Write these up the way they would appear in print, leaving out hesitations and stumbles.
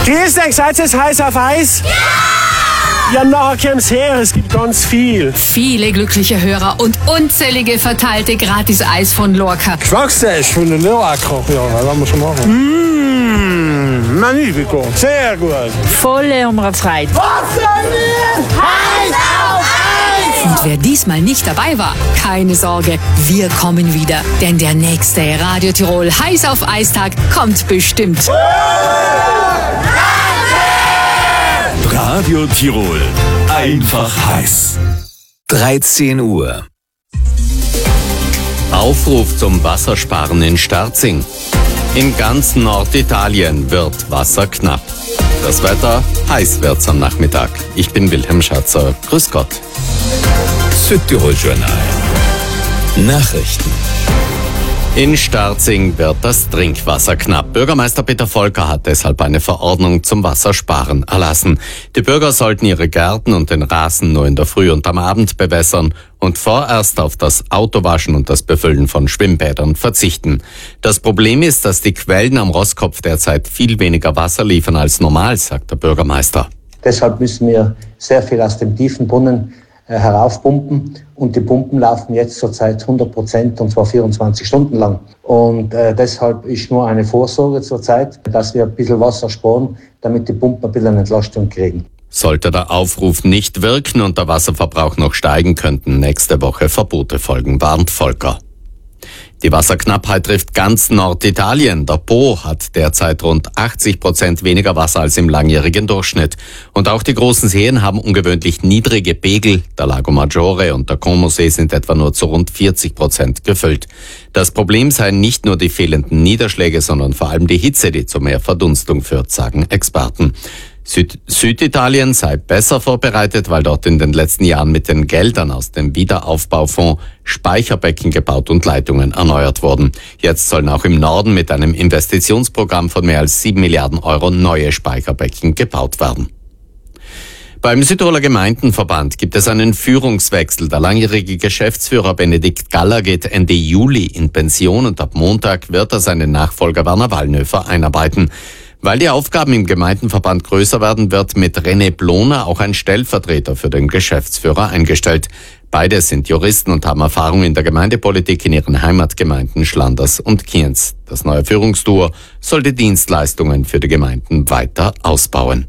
Grüß euch, seid ihr jetzt heiß auf Eis? Ja! Ja, nachher kommt's her, es gibt ganz viel. Viele glückliche Hörer und unzählige verteilte Gratis-Eis von Lorca. Geschmackseis von der Lorca. Ja, das werden wir schon machen. Magnifico, sehr gut. Volle unserer Freude. Heiß auf Eis! Und wer diesmal nicht dabei war, keine Sorge, wir kommen wieder. Denn der nächste Radio Tirol Heiß auf Eistag kommt bestimmt. Radio Tirol, einfach heiß. 13 Uhr. Aufruf zum Wassersparen in Sterzing. In ganz Norditalien wird Wasser knapp. Das Wetter, heiß wird's am Nachmittag. Ich bin Wilhelm Schatzer. Grüß Gott. Südtirol Journal. Nachrichten. In Sterzing wird das Trinkwasser knapp. Bürgermeister Peter Volker hat deshalb eine Verordnung zum Wassersparen erlassen. Die Bürger sollten ihre Gärten und den Rasen nur in der Früh und am Abend bewässern und vorerst auf das Autowaschen und das Befüllen von Schwimmbädern verzichten. Das Problem ist, dass die Quellen am Rosskopf derzeit viel weniger Wasser liefern als normal, sagt der Bürgermeister. Deshalb müssen wir sehr viel aus dem tiefen Brunnen heraufpumpen und die Pumpen laufen jetzt zurzeit 100% und zwar 24 Stunden lang. Und deshalb ist nur eine Vorsorge zurzeit, dass wir ein bisschen Wasser sparen, damit die Pumpen ein bisschen eine Entlastung kriegen. Sollte der Aufruf nicht wirken und der Wasserverbrauch noch steigen, könnten nächste Woche Verbote folgen, warnt Volker. Die Wasserknappheit trifft ganz Norditalien. Der Po hat derzeit rund 80% weniger Wasser als im langjährigen Durchschnitt. Und auch die großen Seen haben ungewöhnlich niedrige Pegel. Der Lago Maggiore und der Como-See sind etwa nur zu rund 40% gefüllt. Das Problem seien nicht nur die fehlenden Niederschläge, sondern vor allem die Hitze, die zu mehr Verdunstung führt, sagen Experten. Süditalien sei besser vorbereitet, weil dort in den letzten Jahren mit den Geldern aus dem Wiederaufbaufonds Speicherbecken gebaut und Leitungen erneuert wurden. Jetzt sollen auch im Norden mit einem Investitionsprogramm von mehr als 7 Milliarden Euro neue Speicherbecken gebaut werden. Beim Südtiroler Gemeindenverband gibt es einen Führungswechsel. Der langjährige Geschäftsführer Benedikt Galler geht Ende Juli in Pension und ab Montag wird er seinen Nachfolger Werner Wallnöfer einarbeiten. Weil die Aufgaben im Gemeindenverband größer werden, wird mit René Bloner auch ein Stellvertreter für den Geschäftsführer eingestellt. Beide sind Juristen und haben Erfahrung in der Gemeindepolitik in ihren Heimatgemeinden Schlanders und Kienz. Das neue Führungsduo soll die Dienstleistungen für die Gemeinden weiter ausbauen.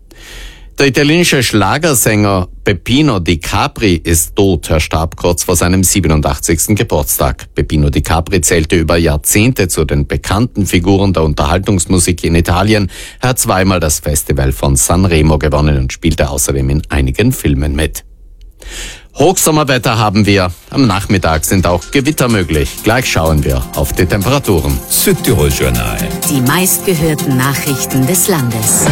Der italienische Schlagersänger Peppino Di Capri ist tot. Er starb kurz vor seinem 87. Geburtstag. Peppino Di Capri zählte über Jahrzehnte zu den bekannten Figuren der Unterhaltungsmusik in Italien. Er hat zweimal das Festival von Sanremo gewonnen und spielte außerdem in einigen Filmen mit. Hochsommerwetter haben wir. Am Nachmittag sind auch Gewitter möglich. Gleich schauen wir auf die Temperaturen. Südtirol Journal. Die meistgehörten Nachrichten des Landes.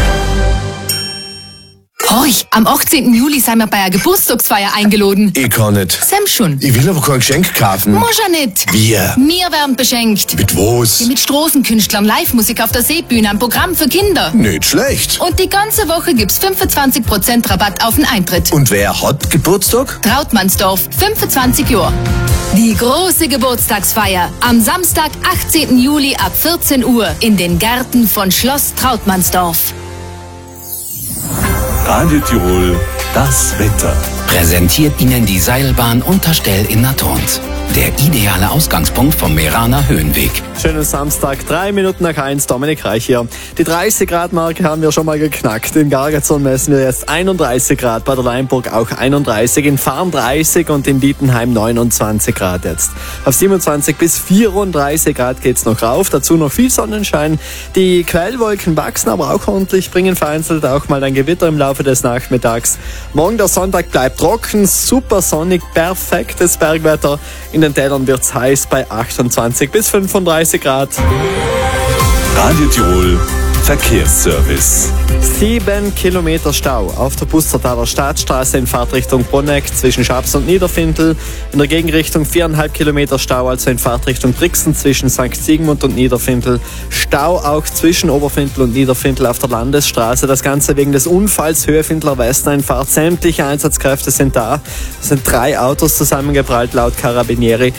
Horch, am 18. Juli sind wir bei einer Geburtstagsfeier eingeladen. Ich kann nicht. Sam schon. Ich will aber kein Geschenk kaufen. Muss ja nicht. Wir? Wir werden beschenkt. Mit was? Mit Straßenkünstlern, Live-Musik auf der Seebühne, ein Programm für Kinder. Nicht schlecht. Und die ganze Woche gibt's 25% Rabatt auf den Eintritt. Und wer hat Geburtstag? Trautmannsdorf, 25 Jahre. Die große Geburtstagsfeier am Samstag, 18. Juli ab 14 Uhr in den Gärten von Schloss Trautmannsdorf. Radio Tirol, das Wetter. Präsentiert Ihnen die Seilbahn Unterstell in Natorns. Der ideale Ausgangspunkt vom Meraner Höhenweg. Schönen Samstag, 3 Minuten nach 1, Dominik Reich hier. Die 30-Grad-Marke haben wir schon mal geknackt. In Gargazon messen wir jetzt 31 Grad, bei der Leinburg auch 31, in Farn 30 und in Dietenheim 29 Grad jetzt. Auf 27 bis 34 Grad geht's noch rauf, dazu noch viel Sonnenschein. Die Quellwolken wachsen aber auch ordentlich, bringen vereinzelt auch mal ein Gewitter im Laufe des Nachmittags. Morgen der Sonntag bleibt trocken, super sonnig, perfektes Bergwetter. In den Tälern wird's heiß bei 28 bis 35 Grad. Radio Tirol, Verkehrsservice. 7 Kilometer Stau auf der Pustertaler Staatsstraße in Fahrtrichtung Bonneck zwischen Schaps und Niederfindl. In der Gegenrichtung 4,5 Kilometer Stau, also in Fahrtrichtung Brixen zwischen St. Sigmund und Niederfindl. Stau auch zwischen Oberfindl und Niederfindl auf der Landesstraße. Das Ganze wegen des Unfalls Höhe-Findler Westeinfahrt. Sämtliche Einsatzkräfte sind da. Es sind 3 Autos zusammengeprallt laut Carabinieri.